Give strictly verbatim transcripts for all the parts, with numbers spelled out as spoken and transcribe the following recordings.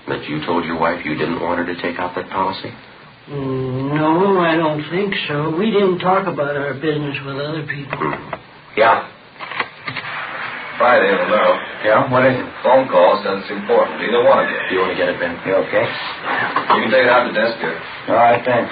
That you told your wife you didn't want her to take out that policy? Mm, no, I don't think so. We didn't talk about our business with other people. Hmm. Yeah. Friday, hello. Yeah, what is it? Phone call says it's important. Either one of you. You want to get it, Ben? You okay? You can take it out the desk here. All right, thanks.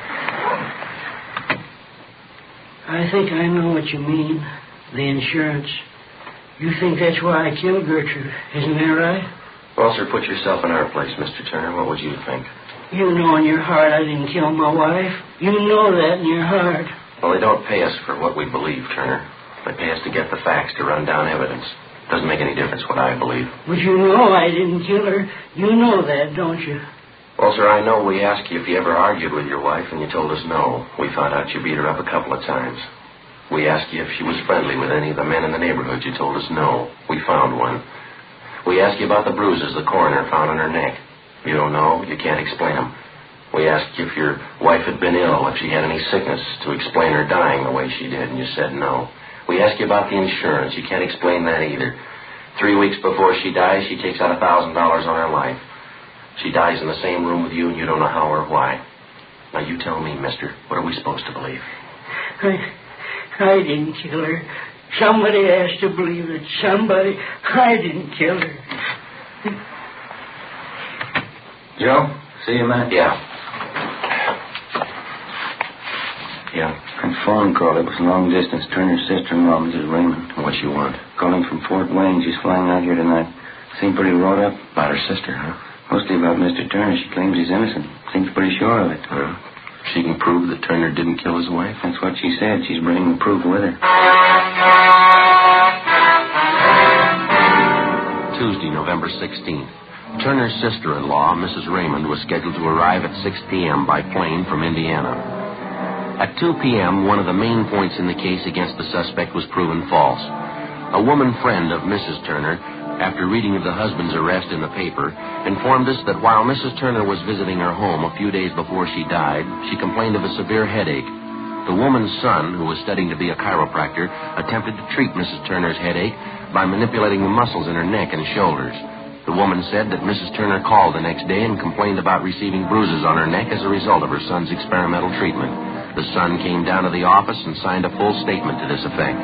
I think I know what you mean. The insurance. You think that's why I killed Gertrude. Isn't that right? Well, sir, put yourself in our place, Mister Turner. What would you think? You know in your heart I didn't kill my wife. You know that in your heart. Well, they don't pay us for what we believe, Turner. They pay us to get the facts, to run down evidence. Doesn't make any difference what I believe. But you know I didn't kill her. You know that, don't you? Well, sir, I know we asked you if you ever argued with your wife, and you told us no. We found out you beat her up a couple of times. We asked you if she was friendly with any of the men in the neighborhood. You told us no. We found one. We asked you about the bruises the coroner found on her neck. You don't know. You can't explain them. We asked you if your wife had been ill, if she had any sickness, to explain her dying the way she did, and you said no. We asked you about the insurance. You can't explain that either. Three weeks before she dies, she takes out a thousand dollars on her life. She dies in the same room with you, and you don't know how or why. Now, you tell me, mister, what are we supposed to believe? I, I didn't kill her. Somebody has to believe that somebody... I didn't kill her. Joe, see you, man? Yeah. Yeah. A phone call. It was long distance. Turner's sister-in-law, Missus Raymond. What you want? Calling from Fort Wayne. She's flying out here tonight. Seemed pretty wrought up. About her sister, huh? Mostly about Mister Turner. She claims he's innocent. Seems pretty sure of it. Huh? She can prove that Turner didn't kill his wife? That's what she said. She's bringing the proof with her. Tuesday, November sixteenth. Turner's sister-in-law, Missus Raymond, was scheduled to arrive at six p.m. by plane from Indiana. At two p.m., one of the main points in the case against the suspect was proven false. A woman friend of Missus Turner, after reading of the husband's arrest in the paper, informed us that while Missus Turner was visiting her home a few days before she died, she complained of a severe headache. The woman's son, who was studying to be a chiropractor, attempted to treat Missus Turner's headache by manipulating the muscles in her neck and shoulders. The woman said that Missus Turner called the next day and complained about receiving bruises on her neck as a result of her son's experimental treatment. The son came down to the office and signed a full statement to this effect.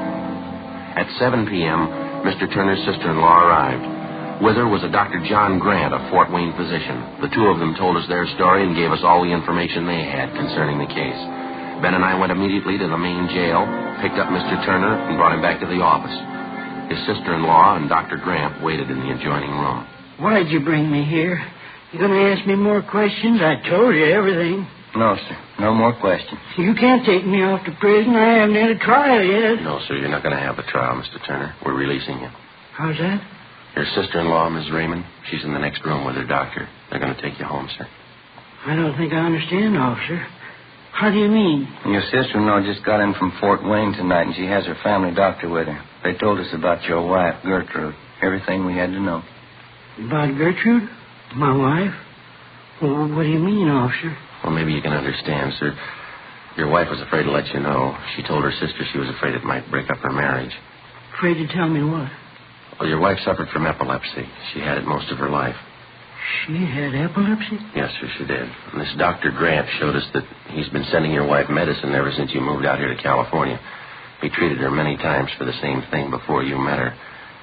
At seven p.m., Mister Turner's sister-in-law arrived. With her was a Doctor John Grant, a Fort Wayne physician. The two of them told us their story and gave us all the information they had concerning the case. Ben and I went immediately to the main jail, picked up Mister Turner, and brought him back to the office. His sister-in-law and Doctor Grant waited in the adjoining room. Why'd you bring me here? You going to ask me more questions? I told you everything. No, sir. No more questions. You can't take me off to prison. I haven't had a trial yet. No, sir, you're not going to have a trial, Mister Turner. We're releasing you. How's that? Your sister-in-law, Miss Raymond, she's in the next room with her doctor. They're going to take you home, sir. I don't think I understand, officer. How do you mean? Your sister-in-law just got in from Fort Wayne tonight, and she has her family doctor with her. They told us about your wife, Gertrude. Everything we had to know. About Gertrude? My wife? Well, what do you mean, officer? Well, maybe you can understand, sir. Your wife was afraid to let you know. She told her sister she was afraid it might break up her marriage. Afraid to tell me what? Well, your wife suffered from epilepsy. She had it most of her life. She had epilepsy? Yes, sir, she did. And this Doctor Grant showed us that he's been sending your wife medicine ever since you moved out here to California. He treated her many times for the same thing before you met her.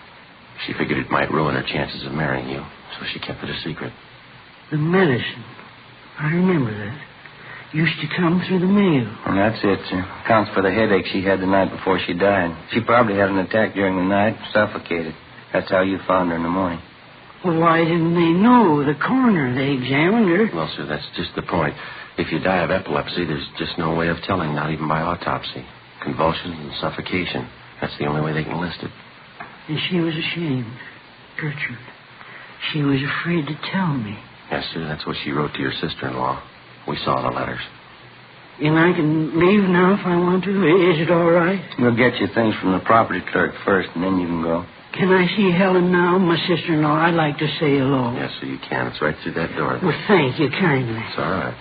She figured it might ruin her chances of marrying you, so she kept it a secret. The medicine. I remember that. Used to come through the mail. And that's it, sir. Counts for the headache she had the night before she died. She probably had an attack during the night, suffocated. That's how you found her in the morning. Well, why didn't they know? The coroner, they examined her. Well, sir, that's just the point. If you die of epilepsy, there's just no way of telling, not even by autopsy. Convulsions and suffocation. That's the only way they can list it. And she was ashamed. Gertrude. She was afraid to tell me. Yes, sir, that's what she wrote to your sister-in-law. We saw the letters. And I can leave now if I want to? Is it all right? We'll get you things from the property clerk first, and then you can go. Can I see Helen now, my sister-in-law? I'd like to say hello. Yes, sir, you can. It's right through that door. Well, thank you kindly. It's all right.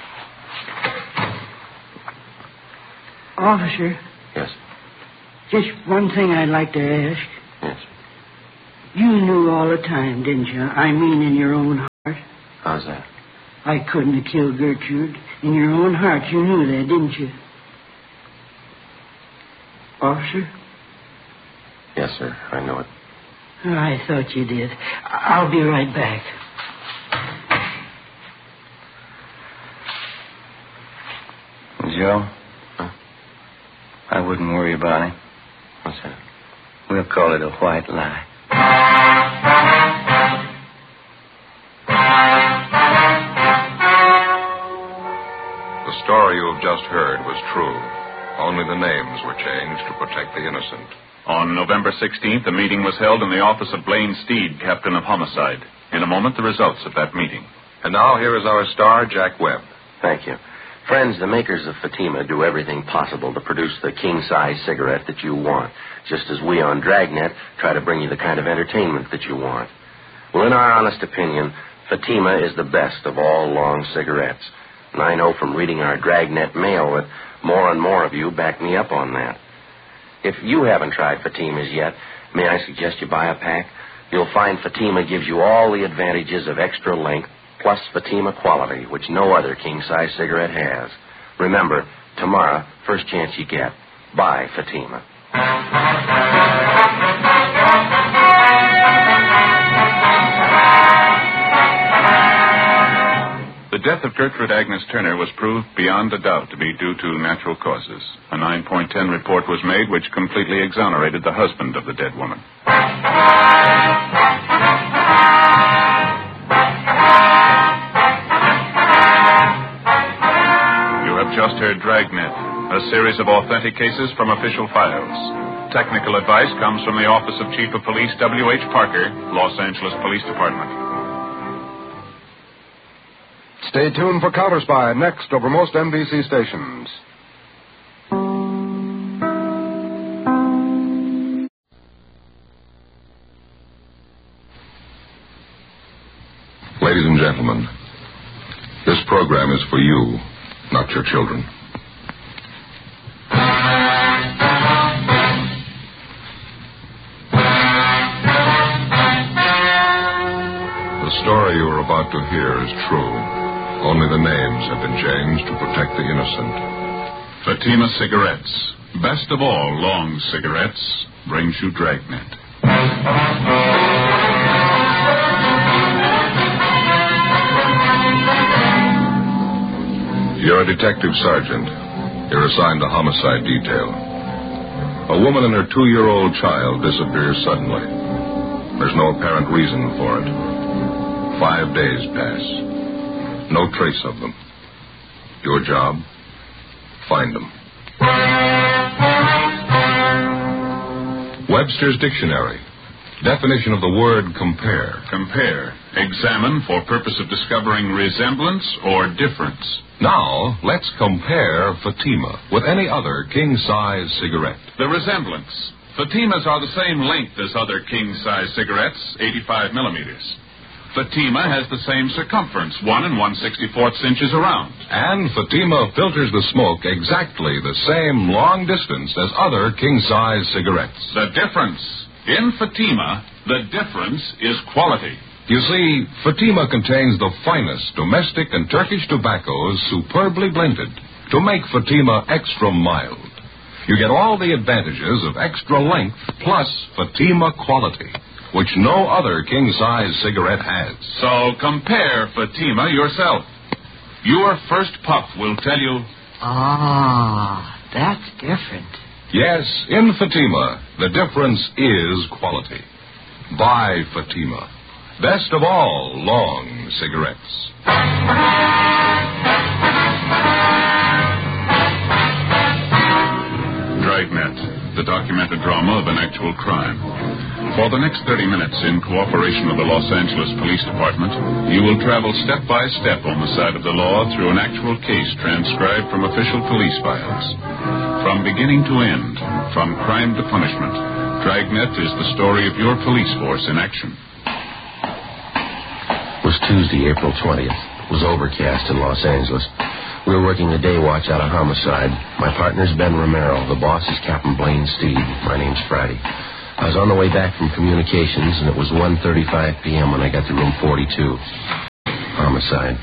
Officer. Yes. Just one thing I'd like to ask. Yes. You knew all the time, didn't you? I mean in your own heart. How's that? I couldn't have killed Gertrude. In your own heart, you knew that, didn't you? Officer? Yes, sir. I know it. I thought you did. I'll be right back. Joe? Huh? I wouldn't worry about him. What's that? We'll call it a white lie. The story you have just heard was true. Only the names were changed to protect the innocent. On November sixteenth, a meeting was held in the office of Blaine Steed, captain of homicide. In a moment, the results of that meeting. And now here is our star, Jack Webb. Thank you. Friends, the makers of Fatima do everything possible to produce the king-size cigarette that you want, just as we on Dragnet try to bring you the kind of entertainment that you want. Well, in our honest opinion, Fatima is the best of all long cigarettes. And I know from reading our Dragnet mail that more and more of you back me up on that. If you haven't tried Fatimas yet, may I suggest you buy a pack? You'll find Fatima gives you all the advantages of extra length, plus Fatima quality, which no other king-size cigarette has. Remember, tomorrow, first chance you get, buy Fatima. The death of Gertrude Agnes Turner was proved beyond a doubt to be due to natural causes. A nine point ten report was made which completely exonerated the husband of the dead woman. You have just heard Dragnet, a series of authentic cases from official files. Technical advice comes from the Office of Chief of Police W H Parker, Los Angeles Police Department. Stay tuned for Counter Spy next over most N B C stations. Ladies and gentlemen, this program is for you, not your children. The story you are about to hear is true. Only the names have been changed to protect the innocent. Fatima Cigarettes, best of all long cigarettes, brings you Dragnet. You're a detective sergeant. You're assigned to homicide detail. A woman and her two-year-old child disappears suddenly. There's no apparent reason for it. Five days pass. No trace of them. Your job? Find them. Webster's Dictionary. Definition of the word compare. Compare. Examine for purpose of discovering resemblance or difference. Now, let's compare Fatima with any other king-size cigarette. The resemblance. Fatimas are the same length as other king-size cigarettes, eighty-five millimeters. Fatima has the same circumference, one and one sixty-fourths inches around. And Fatima filters the smoke exactly the same long distance as other king-size cigarettes. The difference. In Fatima, the difference is quality. You see, Fatima contains the finest domestic and Turkish tobaccos superbly blended to make Fatima extra mild. You get all the advantages of extra length plus Fatima quality, which no other king-size cigarette has. So compare Fatima yourself. Your first puff will tell you... Ah, that's different. Yes, in Fatima, the difference is quality. Buy Fatima. Best of all long cigarettes. Dragnet, the documented drama of an actual crime. For the next thirty minutes, in cooperation with the Los Angeles Police Department, you will travel step by step on the side of the law through an actual case transcribed from official police files. From beginning to end, from crime to punishment, Dragnet is the story of your police force in action. It was Tuesday, April twentieth. It was overcast in Los Angeles. We were working the day watch out of homicide. My partner's Ben Romero. The boss is Captain Blaine Steed. My name's Friday. I was on the way back from communications, and it was one thirty-five p.m. when I got to room forty-two. Homicide.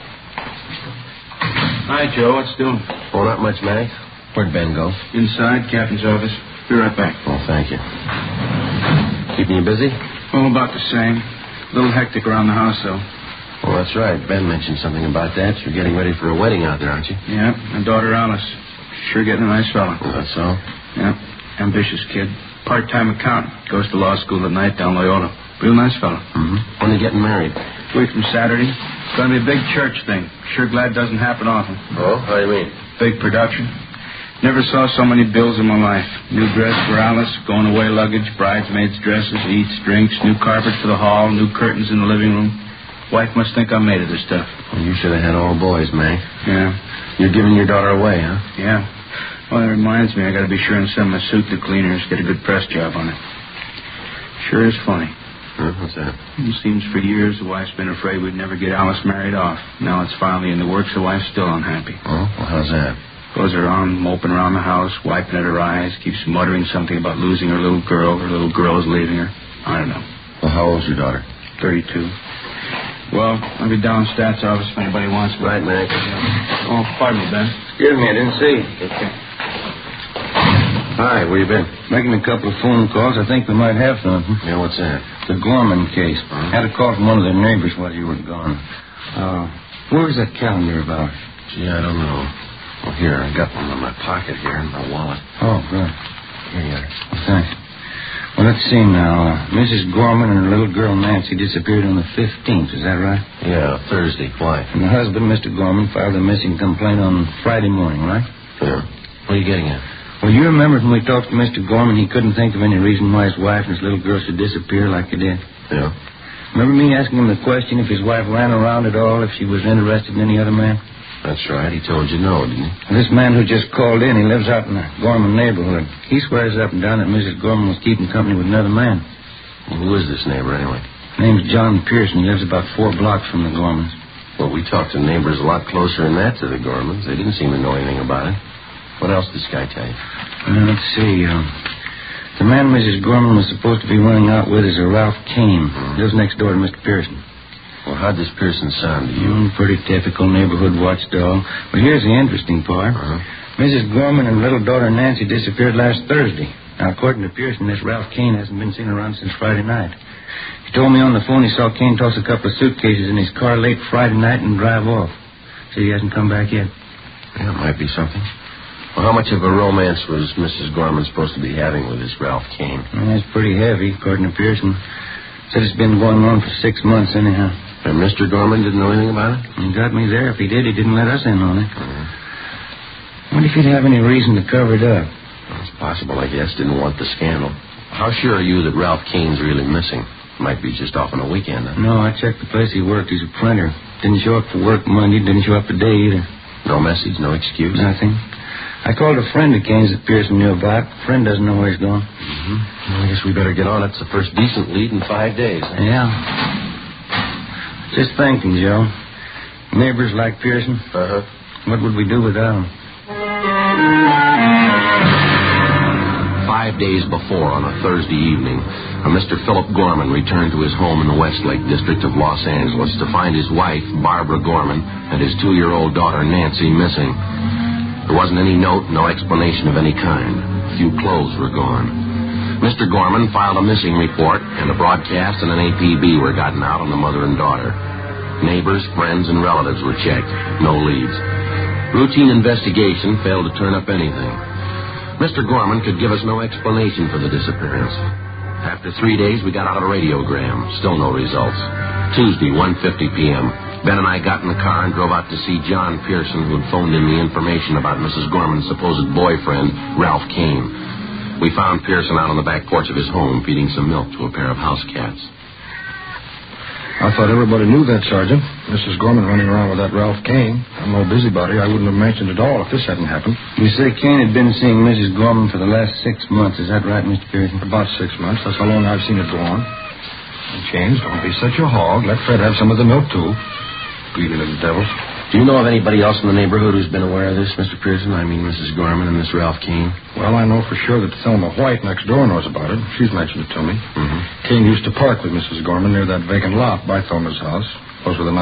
Hi, Joe. What's doing? Oh, not much, Max. Where'd Ben go? Inside, Captain's office. Be right back. Oh, thank you. Keeping you busy? Oh, about the same. A little hectic around the house, though. Well, that's right. Ben mentioned something about that. You're getting ready for a wedding out there, aren't you? Yeah, my daughter Alice. Sure getting a nice fella. Oh, that's all? Yeah, ambitious kid. Part-time accountant. Goes to law school at night down Loyola. Real nice fella. Mm-hmm. When are you getting married? Week from Saturday. It's going to be a big church thing. Sure glad it doesn't happen often. Oh, how do you mean? Big production. Never saw so many bills in my life. New dress for Alice, going away luggage, bridesmaids' dresses, eats, drinks, new carpet for the hall, new curtains in the living room. Wife must think I'm made of this stuff. Well, you should have had all boys, Mac. Yeah. You're giving your daughter away, huh? Yeah. Well, that reminds me, I got to be sure and send my suit to cleaners, get a good press job on it. Sure is funny. Huh? What's that? It seems for years the wife's been afraid we'd never get Alice married off. Now it's finally in the works, the wife's still unhappy. Oh, well, how's that? Goes around moping around the house, wiping at her eyes, keeps muttering something about losing her little girl. Her little girl is leaving her. I don't know. Well, how old's your daughter? thirty-two. Well, I'll be down in Stats office if anybody wants me. Right, Mac. Oh, pardon me, Ben. Excuse me, I didn't see. Okay. Hi, where you been? Making a couple of phone calls. I think we might have something. Yeah, what's that? The Gorman case. Uh-huh. Had a call from one of their neighbors while you were gone. Uh, where was that calendar of ours? Gee, I don't know. Well, here, I got one in my pocket here in my wallet. Oh, good. Here you are. Well, thanks. Well, let's see now. Uh, Missus Gorman and her little girl Nancy disappeared on the fifteenth. Is that right? Yeah, Thursday. Why? And the husband, Mister Gorman, filed a missing complaint on Friday morning, right? Yeah. What are you getting at? Well, you remember when we talked to Mister Gorman, he couldn't think of any reason why his wife and his little girl should disappear like they did. Yeah. Remember me asking him the question if his wife ran around at all, if she was interested in any other man? That's right. He told you no, didn't he? And this man who just called in, he lives out in the Gorman neighborhood. He swears up and down that Missus Gorman was keeping company with another man. Well, who is this neighbor, anyway? Name's John Pearson. He lives about four blocks from the Gormans. Well, we talked to neighbors a lot closer than that to the Gormans. They didn't seem to know anything about it. What else did this guy tell you? Well, let's see. Um, the man Missus Gorman was supposed to be running out with is a Ralph Kane. Mm-hmm. He lives next door to Mister Pearson. Well, how'd this Pearson sound to you? Mm, pretty typical neighborhood watchdog. But here's the interesting part. Uh-huh. Missus Gorman and little daughter Nancy disappeared last Thursday. Now, according to Pearson, this Ralph Kane hasn't been seen around since Friday night. He told me on the phone he saw Kane toss a couple of suitcases in his car late Friday night and drive off. So he hasn't come back yet. Yeah, it might be something. Well, how much of a romance was Missus Gorman supposed to be having with this Ralph Kane? Well, that's pretty heavy, according to Pearson. Said it's been going on for six months anyhow. And Mister Gorman didn't know anything about it? He got me there. If he did, he didn't let us in on it. Uh-huh. What if he'd have any reason to cover it up? Well, it's possible, I guess. Didn't want the scandal. How sure are you that Ralph Kane's really missing? Might be just off on a weekend, huh? No, I checked the place he worked. He's a printer. Didn't show up for work Monday. Didn't show up today either. No message, no excuse? Nothing. I called a friend of Kane's that Pearson knew about. Friend doesn't know where he's gone. Mm-hmm. Well, I guess we better get on it. It's the first decent lead in five days. Huh? Yeah. Just thinking, Joe. Neighbors like Pearson. Uh-huh. What would we do without him? Five days before, on a Thursday evening, a Mister Philip Gorman returned to his home in the Westlake district of Los Angeles to find his wife, Barbara Gorman, and his two-year-old daughter, Nancy, missing. There wasn't any note, no explanation of any kind. A few clothes were gone. Mister Gorman filed a missing report, and a broadcast and an A P B were gotten out on the mother and daughter. Neighbors, friends, and relatives were checked. No leads. Routine investigation failed to turn up anything. Mister Gorman could give us no explanation for the disappearance. After three days, we got out a radiogram. Still no results. Tuesday, one fifty p.m., Ben and I got in the car and drove out to see John Pearson, who had phoned in the information about Missus Gorman's supposed boyfriend, Ralph Kane. We found Pearson out on the back porch of his home feeding some milk to a pair of house cats. I thought everybody knew that, Sergeant. Missus Gorman running around with that Ralph Kane. I'm no busybody. I wouldn't have mentioned it all if this hadn't happened. You say Kane had been seeing Missus Gorman for the last six months. Is that right, Mister Pearson? About six months. That's how long I've seen it go on. And James, don't be such a hog. Let Fred have some of the milk, too. Greedy little devils. Do you know of anybody else in the neighborhood who's been aware of this, Mister Pearson? I mean, Missus Gorman and this Ralph Kane? Well, I know for sure that Thelma White next door knows about it. She's mentioned it to me. Mm-hmm. Kane used to park with Missus Gorman near that vacant lot by Thelma's house. Those were the